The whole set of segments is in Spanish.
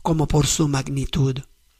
como por su magnitud.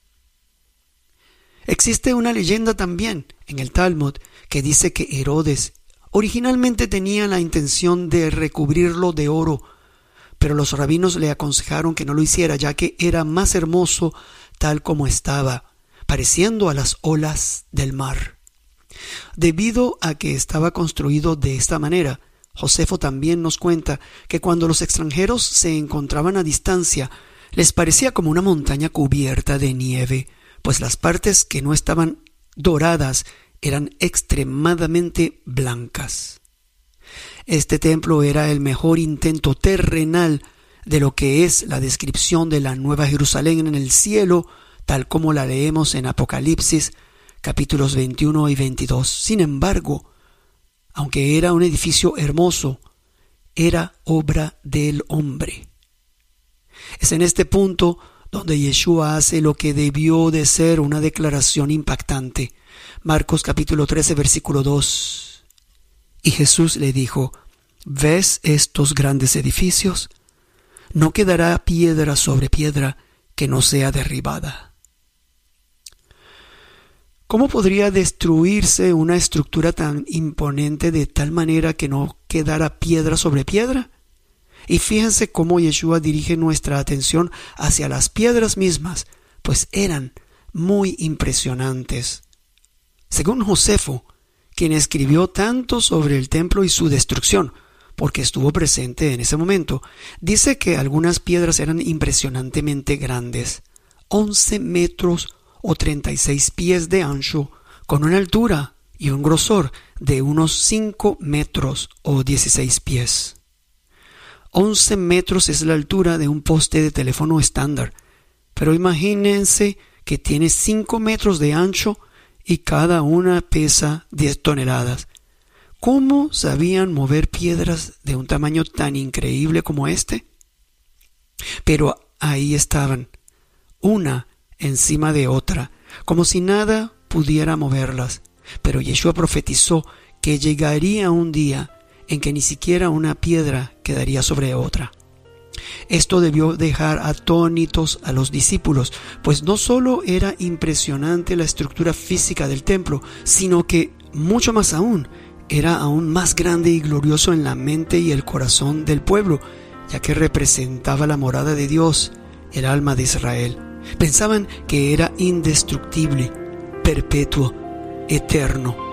Existe una leyenda también en el Talmud que dice que Herodes originalmente tenía la intención de recubrirlo de oro, pero los rabinos le aconsejaron que no lo hiciera, ya que era más hermoso tal como estaba, pareciendo a las olas del mar. Debido a que estaba construido de esta manera, Josefo también nos cuenta que cuando los extranjeros se encontraban a distancia, les parecía como una montaña cubierta de nieve, pues las partes que no estaban doradas eran extremadamente blancas. Este templo era el mejor intento terrenal de lo que es la descripción de la Nueva Jerusalén en el cielo, tal como la leemos en Apocalipsis, capítulos 21 y 22. Sin embargo, aunque era un edificio hermoso, era obra del hombre. Es en este punto donde Yeshua hace lo que debió de ser una declaración impactante. Marcos capítulo 13, versículo 2. Y Jesús le dijo: ¿ves estos grandes edificios? No quedará piedra sobre piedra que no sea derribada. ¿Cómo podría destruirse una estructura tan imponente de tal manera que no quedara piedra sobre piedra? Y fíjense cómo Yeshua dirige nuestra atención hacia las piedras mismas, pues eran muy impresionantes. Según Josefo, quien escribió tanto sobre el templo y su destrucción, porque estuvo presente en ese momento, dice que algunas piedras eran impresionantemente grandes, 11 metros o 36 pies de ancho, con una altura y un grosor de unos 5 metros o 16 pies. 11 metros es la altura de un poste de teléfono estándar, pero imagínense que tiene 5 metros de ancho y cada una pesa 10 toneladas. ¿Cómo sabían mover piedras de un tamaño tan increíble como este? Pero ahí estaban, una encima de otra, como si nada pudiera moverlas. Pero Yeshua profetizó que llegaría un día en que ni siquiera una piedra quedaría sobre otra. Esto debió dejar atónitos a los discípulos, pues no solo era impresionante la estructura física del templo, sino que, mucho más aún, era aún más grande y glorioso en la mente y el corazón del pueblo, ya que representaba la morada de Dios, el alma de Israel. Pensaban que era indestructible, perpetuo, eterno.